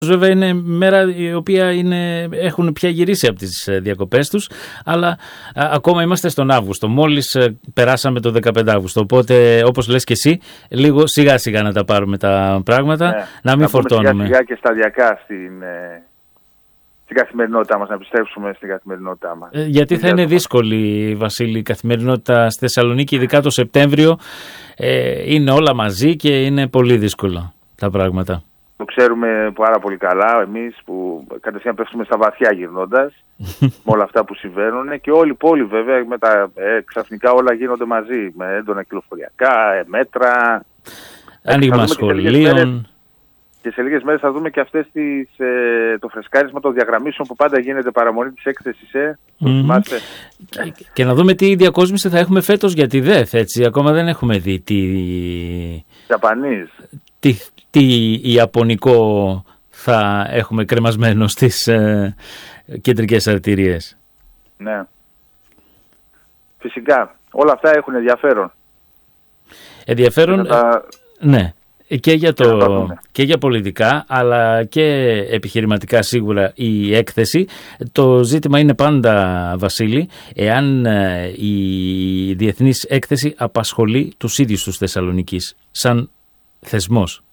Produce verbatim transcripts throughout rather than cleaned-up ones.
Βέβαια είναι μέρα η οποία είναι, έχουν πια γυρίσει από τις διακοπές τους, αλλά α, ακόμα είμαστε στον Αύγουστο. Μόλις α, περάσαμε το δεκαπέντε Αύγουστο, οπότε όπως λες και εσύ, λίγο σιγά σιγά να τα πάρουμε τα πράγματα, ναι, να μην να φορτώνουμε. Σιγά σιγά και σταδιακά στην, ε, στην καθημερινότητά μας, να επιστρέψουμε στην καθημερινότητά μας. Ε, γιατί θα είναι δύσκολη, Βασίλη, η καθημερινότητα στη Θεσσαλονίκη, ειδικά το Σεπτέμβριο, ε, είναι όλα μαζί και είναι πολύ δύσκολα τα πράγματα. Το ξέρουμε πάρα πολύ καλά εμείς που κατευθείαν πέφτουμε στα βαθιά γυρνώντας με όλα αυτά που συμβαίνουν, και όλη η πόλη βέβαια με τα, ε, ξαφνικά όλα γίνονται μαζί με έντονα κυκλοφοριακά, ε, μέτρα, άνοιγμα σχολείων. Και σε λίγες μέρες θα δούμε και αυτές τις, ε, το φρεσκάρισμα των διαγραμμίσεων που πάντα γίνεται παραμονή της έκθεσης. Ε, mm-hmm. και, και να δούμε τι διακόσμηση θα έχουμε φέτος για τη ΔΕΘ, έτσι. Ακόμα δεν έχουμε δει τι... Japanese. Τι, τι ιαπωνικό θα έχουμε κρεμασμένο στις ε, κεντρικές αρτηρίες. Ναι. Φυσικά. Όλα αυτά έχουν ενδιαφέρον. Ενδιαφέρον, τα... ναι. Και για, το, και για πολιτικά, αλλά και επιχειρηματικά σίγουρα η έκθεση. Το ζήτημα είναι πάντα, Βασίλη, εάν η διεθνής έκθεση απασχολεί τους ίδιους τους Θεσσαλονικής, σαν θεσμός.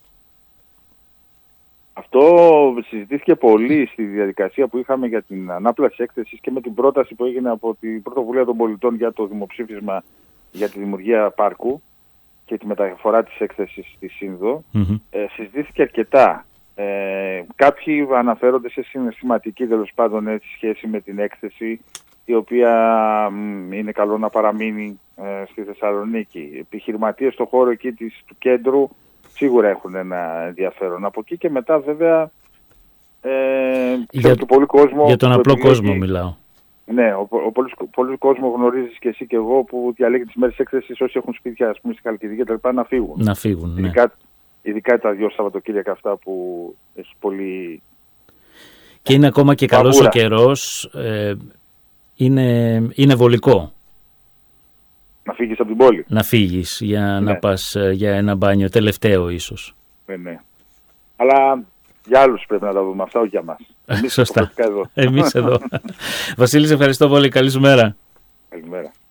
Αυτό συζητήθηκε πολύ στη διαδικασία που είχαμε για την ανάπλαση έκθεσης και με την πρόταση που έγινε από την Πρωτοβουλία των Πολιτών για το δημοψήφισμα για τη δημιουργία πάρκου και τη μεταφορά της έκθεσης στη Σύνδο. Mm-hmm. Ε, συζητήθηκε αρκετά. Ε, κάποιοι αναφέρονται σε συναισθηματική, τέλος πάντων, έτσι, σχέση με την έκθεση, η οποία μ, είναι καλό να παραμείνει ε, στη Θεσσαλονίκη. Επιχειρηματίες στον χώρο εκεί της, του κέντρου σίγουρα έχουν ένα ενδιαφέρον. Από εκεί και μετά βέβαια ε, για, και πολύ κόσμο, για τον απλό επιλέγει, κόσμο μιλάω. Ναι, ο, ο, ο πολλής, πολλής κόσμο γνωρίζεις και εσύ και εγώ που διαλέγει τις μέρες έκθεσης, όσοι έχουν σπίτια, ας πούμε, στη Χαλκιδική και τα λοιπά, να φύγουν. Να φύγουν, ναι. Ειδικά, ειδικά τα δύο Σαββατοκύριακα αυτά που έχει πολύ... Και είναι ακόμα και καλός παγούρα. Ο καιρός, ε, είναι, είναι βολικό. Να φύγεις από την πόλη. Να φύγεις για ναι. να πας για ένα μπάνιο, τελευταίο ίσως. Ναι, ναι. Αλλά για άλλους πρέπει να τα δούμε αυτά, όχι για μας. Εμείς Σωστά. Εδώ. Εμείς εδώ. Βασίλη, σε ευχαριστώ πολύ. Καλή σου μέρα. Καλημέρα.